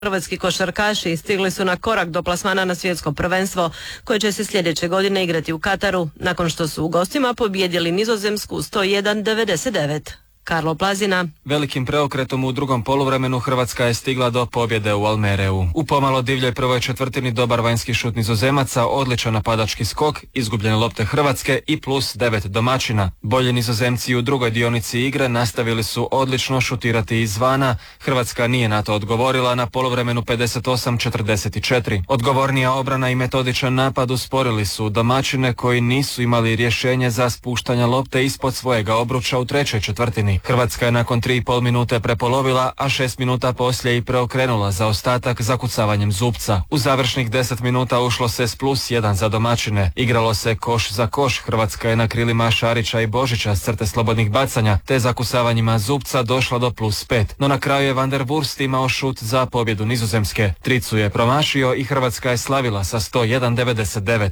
Hrvatski košarkaši stigli su na korak do plasmana na svjetsko prvenstvo koje će se sljedeće godine igrati u Kataru nakon što su u gostima pobijedili Nizozemsku 101-99. Karlo Plazina. Velikim preokretom u drugom poluvremenu Hrvatska je stigla do pobjede u Almereu. U pomalo divljoj prvoj četvrtini dobar vanjski šut Nizozemaca, odličan napadački skok, izgubljene lopte Hrvatske i plus 9 domaćina. Bolji Nizozemci u drugoj dionici igre nastavili su odlično šutirati izvana. Hrvatska nije na to odgovorila na poluvremenu 58-44. Odgovornija obrana i metodičan napad usporili su domaćine koji nisu imali rješenje za spuštanje lopte ispod svojega obruča u trećoj četvrtini. Hrvatska je nakon 3,5 minute prepolovila, a 6 minuta poslije i preokrenula zaostatak zakucavanjem zupca. U završnih 10 minuta ušlo se s plus 1 za domaćine. Igralo se koš za koš. Hrvatska je na krilima Šarića i Božića s crte slobodnih bacanja, te zakucavanjima zupca došla do plus 5. No na kraju je Van der Wurst imao šut za pobjedu Nizozemske. Tricu je promašio i Hrvatska je slavila sa 101-99.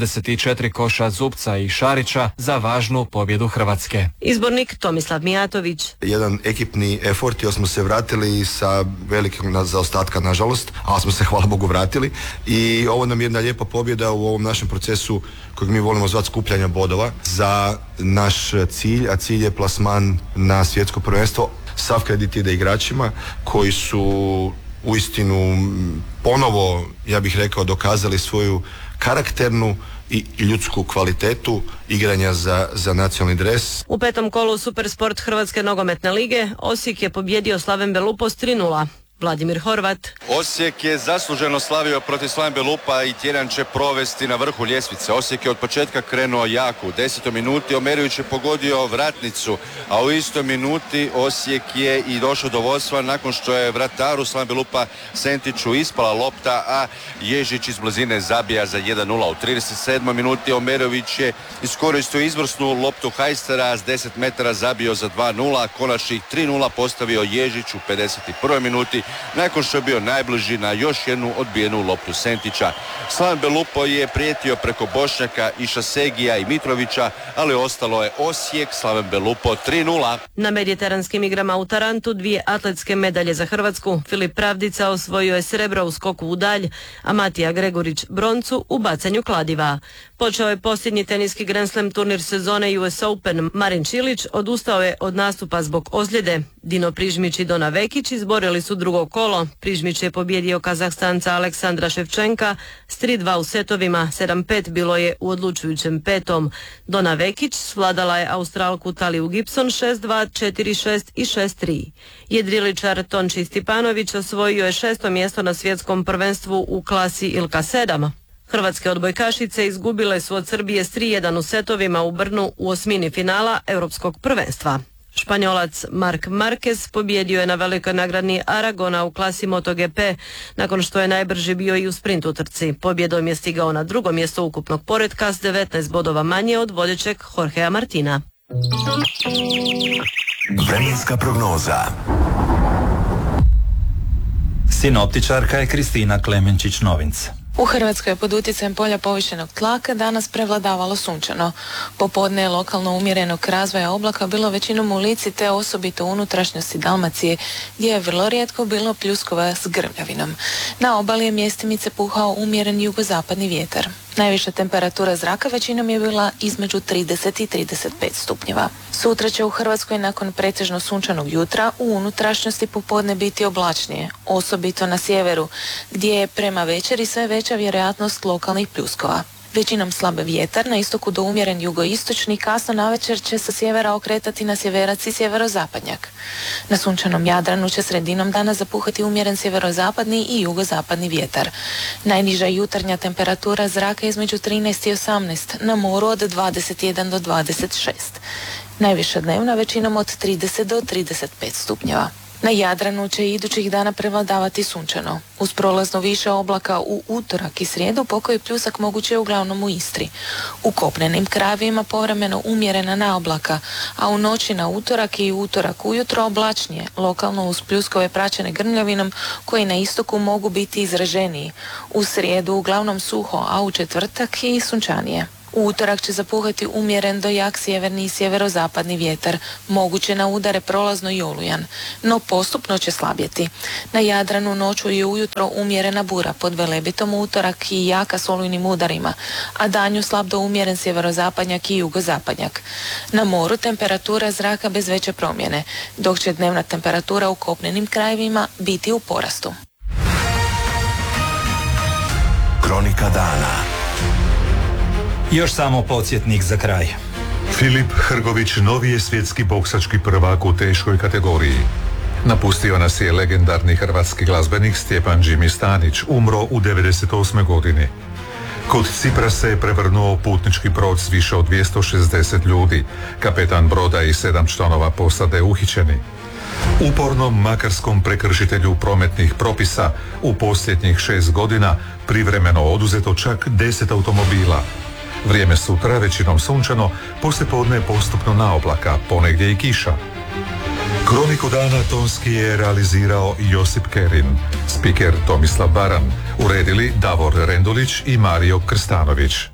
24 koša zupca i Šarića za važnu pobjedu Hrvatske. Izbornik Tomislav Mijatović. Jedan ekipni effort, jer smo se vratili sa velikim zaostatka, nažalost, ali smo se, hvala Bogu, vratili i ovo nam je jedna lijepa pobjeda u ovom našem procesu kojeg mi volimo zvati skupljanja bodova za naš cilj, a cilj je plasman na svjetsko prvenstvo. Sav kredit ide igračima koji su uistinu ponovo, ja bih rekao, dokazali svoju karakternu i ljudsku kvalitetu igranja za nacionalni dres. U petom kolu Supersport Hrvatske nogometne lige Osijek je pobjedio Slaven Belupo s 3:0. Vladimir Horvat. Osijek je zasluženo slavio protiv Slaven Belupa i tjedan će provesti na vrhu ljestvice. Osijek je od početka krenuo jako. U 10. minuti Omerović je pogodio vratnicu, a u istoj minuti Osijek je i došao do vodstva nakon što je vrataru Slaven Belupa Sentiću ispala lopta, a Ježić iz blizine zabija za 1:0. U 37. minuti Omerović je iskoristio izvrsnu loptu Hajstera, s 10 metara zabio za 2:0. Konačnih 3:0 postavio Ježić u 51. minuti nakon što je bio najbliži na još jednu odbijenu loptu Sentića. Slaven Belupo je prijetio preko Bošnjaka i Šasegija i Mitrovića, ali ostalo je Osijek, Slaven Belupo 3:0. Na mediteranskim igrama u Tarantu 2 atletske medalje za Hrvatsku. Filip Pravdica osvojio je srebro u skoku u dalj, a Matija Gregorić broncu u bacanju kladiva. Počeo je posljednji teniski Grand Slam turnir sezone US Open. Marin Čilić odustao je od nastupa zbog ozljede. Dino Prižmić i Dona Vekić izborili su drugo kolo. Prižmić je pobjedio Kazahstanca Aleksandra Ševčenka s 3:2 u setovima, 7:5 bilo je u odlučujućem petom. Dona Vekić svladala je Australku Taliju Gibson 6:2, 4:6 i 6:3. Jedriličar Tonči Stipanović osvojio je 6. mjesto na svjetskom prvenstvu u klasi Ilka 7. Hrvatske odbojkašice izgubile su od Srbije s 3:1 u setovima u Brnu u osmini finala Europskog prvenstva. Španjolac Marc Marquez pobjedio je na velikoj nagradni Aragona u klasi MotoGP nakon što je najbrži bio i u sprint utrci. Pobjedom je stigao na drugo mjesto ukupnog poretka s 19 bodova manje od vodećeg Jorgea Martina. Vremenska prognoza. Sinoptičarka je Kristina Klemenčić-Novinc. U Hrvatskoj je pod utjecajem polja povišenog tlaka danas prevladavalo sunčano. Popodne je lokalno umjerenog razvoja oblaka bilo većinom u Lici te osobito u unutrašnjosti Dalmacije gdje je vrlo rijetko bilo pljuskova s grmljavinom. Na obali je mjestimice puhao umjeren jugozapadni vjetar. Najviša temperatura zraka većinom je bila između 30 i 35 stupnjeva. Sutra će u Hrvatskoj nakon pretežno sunčanog jutra u unutrašnjosti popodne biti oblačnije, osobito na sjeveru, gdje je prema večeri sve veća vjerojatnost lokalnih pljuskova. Većinom slab vjetar, na istoku do umjeren jugoistočni, kasno navečer će sa sjevera okretati na sjeverac i sjeverozapadnjak. Na sunčanom Jadranu će sredinom dana zapuhati umjeren sjeverozapadni i jugozapadni vjetar. Najniža jutarnja temperatura zraka je između 13 i 18, na moru od 21 do 26. Najviša dnevna većinom od 30 do 35 stupnjeva. Na Jadranu će idućih dana prevladavati sunčano. Uz prolazno više oblaka u utorak i srijedu pokoj pljusak moguće je uglavnom u Istri. U kopnenim krajevima povremeno umjerena naoblaka, a u noći na utorak i utorak ujutro oblačnije, lokalno uz pljuskove praćene grmljavinom koji na istoku mogu biti izraženiji. U srijedu uglavnom suho, a u četvrtak i sunčanije. U utorak će zapuhati umjeren do jak sjeverni i sjeverozapadni vjetar, moguće na udare prolazno i olujan, no postupno će slabjeti. Na Jadranu noću i ujutro umjerena bura pod Velebitom u utorak i jaka s olujnim udarima, a danju slab do umjeren sjeverozapadnjak i jugozapadnjak. Na moru temperatura zraka bez veće promjene, dok će dnevna temperatura u kopnenim krajevima biti u porastu. Kronika dana. Još samo podsjetnik za kraj. Filip Hrgović novi je svjetski boksački prvak u teškoj kategoriji. Napustio nas je legendarni hrvatski glazbenik Stjepan Jimmy Stanić, umro u 98. godini. Kod Cipra se je prevrnuo putnički brod s više od 260 ljudi. Kapetan broda i 7 članova posade uhićeni. Upornom makarskom prekršitelju prometnih propisa u posljednjih 6 godina privremeno oduzeto čak 10 automobila. Vrijeme sutra većinom sunčano, poslijepodne postupno naoblaka, ponegdje i kiša. Kroniku dana tonski je realizirao Josip Kerin, spiker Tomislav Baran, uredili Davor Rendulić i Mario Krstanović.